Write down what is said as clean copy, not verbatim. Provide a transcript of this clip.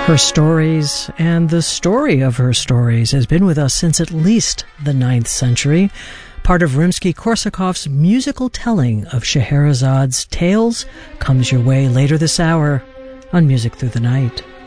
Her stories and the story of her stories has been with us since at least the 9th century. Part of Rimsky-Korsakov's musical telling of Scheherazad's tales comes your way later this hour on Music Through the Night.